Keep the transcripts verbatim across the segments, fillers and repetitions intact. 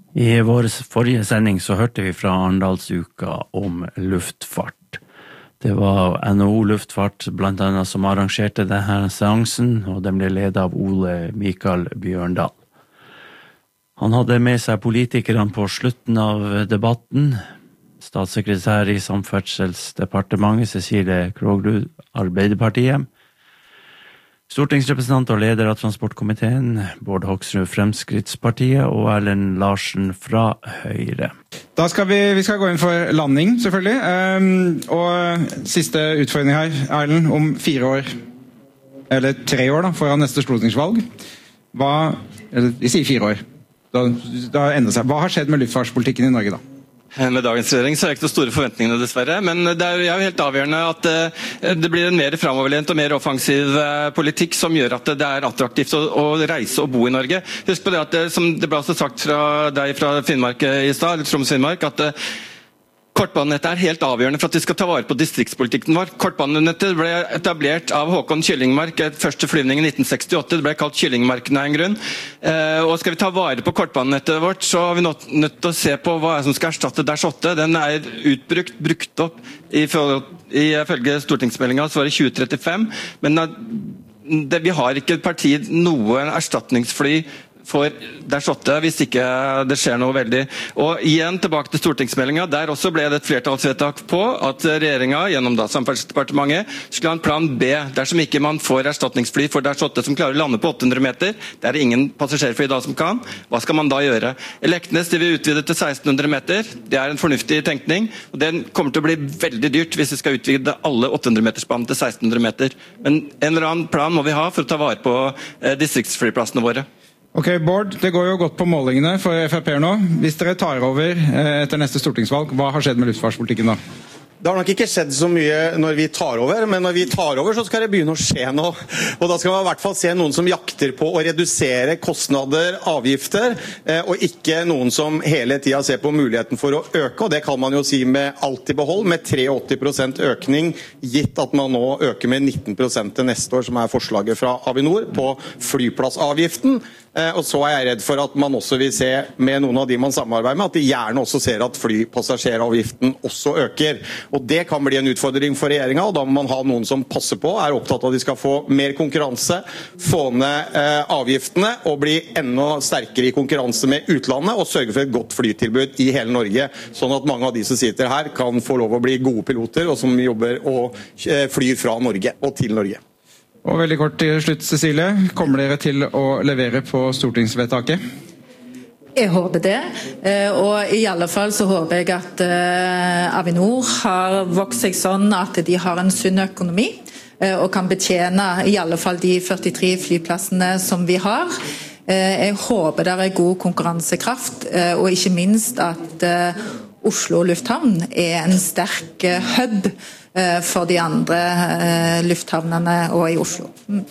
I vår forrige sending så hørte vi fra Arendalsuka om luftfart. Det var N H O Luftfart blant annet som arrangerte denne seansen, og den ble ledet av Ole Mikael Bjørndal. Han hadde med seg politikerne på slutten av debatten. Statssekretær i Samferdselsdepartementet, Cecilie Krogerud, Arbeiderpartiet. Stortingsrepresentant og leder av transportkomiteen, Bård Hoksrud, Fremskrittspartiet, og Erlend Larsen fra Høyre. Da skal vi, vi skal gå inn for landing, selvfølgelig. Um, og siste utfordring her, Erlend, om fire år, eller tre år da, foran neste stortingsvalg. Hva, eller, jeg sier fire år. Da, da ender seg. Hva har skjedd med luftfartspolitikken i Norge da? Med dagens regjering så er det ikke så store forventningene dessverre, men det er jo helt avgjørende at det blir en mer fremoverlent og mer offensiv politikk som gjør at det er attraktivt å reise og bo i Norge. Husk på det at, som det ble også sagt fra deg fra Finnmark i stad, eller Troms Finnmark, at kortbanenettet er helt avgjørende for at vi skal ta vare på distriktspolitikken vår. Kortbanenettet ble etablert av Håkon Kyllingmark, første flyvning i nitten sekstiåtte, det ble kalt Kyllingmarken av en grunn. Eh, og skal vi ta vare på kortbanenettet vårt, så har vi nødt, nødt til å se på hva som skal erstatte Dash åtte. Den er utbrukt, brukt opp i, i følge stortingsmeldingen, så var det tjue trettifem, men det, vi har ikke partiet noen erstatningsfly for Dash åtte, hvis ikke det skjer noe veldig. Og igjen tilbake til stortingsmeldingen, der også ble det et flertallsvedtak på at regjeringen, gjennom da Samferdselsdepartementet, skulle ha en plan B, dersom ikke man får erstatningsfly for Dash åtte som klarer å lande på åtte hundre meter. Det er ingen passasjerfly da som kan. Hva skal man da gjøre? Leknes de vil utvide til seksten hundre meter. Det er en fornuftig tenkning, og den kommer til å bli veldig dyrt hvis vi skal utvide alle åtte hundre metersbanen til seksten hundre meter. Men en eller annen plan må vi ha for å ta vare på eh, distriktsflyplassene våre. Ok, Bård, det går jo godt på målingene for F R P nå. Hvis dere tar over etter neste stortingsvalg, hva har skjedd med luftfartspolitikken da? Det har nok ikke skjedd så mye når vi tar over, men når vi tar over så skal det begynne å skje noe. Og da skal man i hvert fall se noen som jakter på å redusere kostnader, avgifter, og ikke noen som hele tiden ser på muligheten for å øke, og det kan man jo si med alt i behold, med åtti-tre prosent økning, gitt at man nå øker med nitten prosent til neste år, som er forslaget fra Avinor, på flyplassavgiften. Og så er jeg redd for at man også vil se med noen av de man samarbeider med, at de gjerne også ser at flypassasjeravgiften også øker. Og det kan bli en utfordring for regjeringen, og da må man ha noen som passer på, er opptatt av at de skal få mer konkurranse, få ned eh, avgiftene og bli enda sterkere i konkurranse med utlandet, og sørge for et godt flytilbud i hele Norge, sånn at mange av de som sitter her kan få lov å bli gode piloter, og som jobber og eh, flyr fra Norge og til Norge. Og veldig kort til slutt, Cecilie. Kommer dere til å levere på stortingsvedtaket? Jeg håper det, og i alle fall så håper jeg at Avinor har vokst seg sånn at de har en sunn økonomi, og kan betjene i alle fall de førtitre flyplassene som vi har. Jeg håper det er god konkurransekraft, og ikke minst at Oslo lufthavn er en sterk hub for de andre lufthavnene og i Oslo. Mm.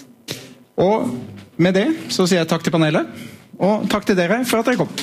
Og med det så sier jeg takk til panelet, og takk til dere for at dere kom.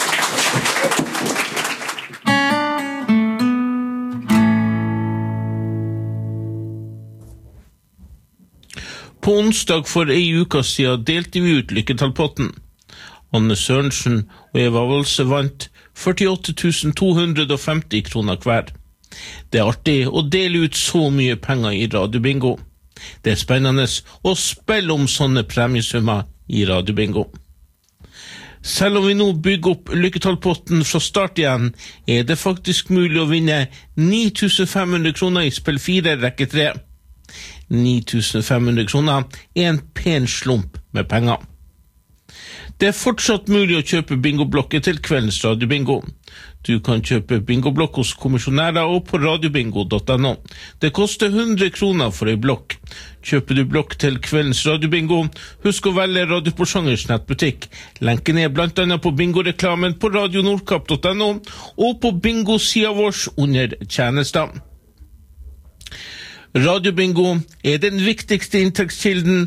På onsdag for ei uke siden delte vi ut lykketallpotten. Anne Sørensen og Eva Volse vant førtiåtte tusen to hundre femti kroner hver. Det er artig å dele ut så mye penger i radiobingo. Det er spennende å spille om sånne premiesummer i radiobingo. Selv om vi nå bygger opp lykketallpotten fra start igjen, er det faktisk mulig å vinne ni tusen fem hundre kroner i spill fire rekke tre. ni tusen fem hundre kroner er en pen slump med penger. Det er fortsatt mulig å kjøpe bingoblokker til kveldens radiobingo. Du kan kjøpe bingoblokk hos kommisjonærer og på radiobingo punktum no. Det koster hundre kroner for en blokk. Kjøper du blokk til kveldens radiobingo, husk å velge Radio Porsangers nettbutikk. Lenken er blant annet på bingoreklamen på radio nordkapp punktum no og på bingo-sida vårs under tjenester. Radiobingo er den viktigste inntektskilden